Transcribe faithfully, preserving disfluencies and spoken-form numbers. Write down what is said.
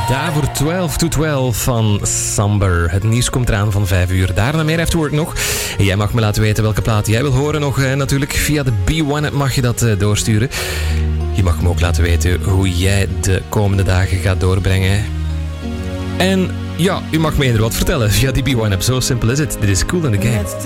Daarvoor twaalf to twaalf van Samber. Het nieuws komt eraan van vijf uur. Daarna meer Afterwork nog. Jij mag me laten weten welke plaat jij wil horen nog. Eh, natuurlijk via de B one app mag je dat eh, doorsturen. Je mag me ook laten weten hoe jij de komende dagen gaat doorbrengen. En ja, u mag me eender wat vertellen via die B one app. Zo simpel is het. Dit is Kool and the Gang.